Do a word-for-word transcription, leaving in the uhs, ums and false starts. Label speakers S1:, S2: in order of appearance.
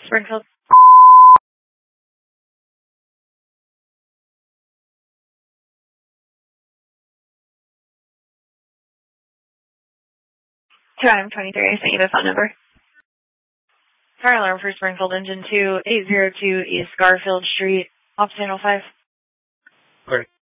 S1: Springfield. two item twenty-three, I sent you the phone number. Fire alarm for Springfield Engine two, eight oh two East Garfield Street, off channel five.
S2: Okay.